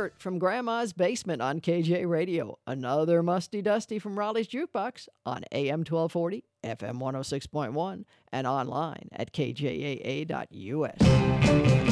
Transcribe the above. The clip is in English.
Dirt from Grandma's Basement on KJ Radio. Another Musty Dusty from Raleigh's Jukebox on AM 1240, FM 106.1, and online at kjaa.us.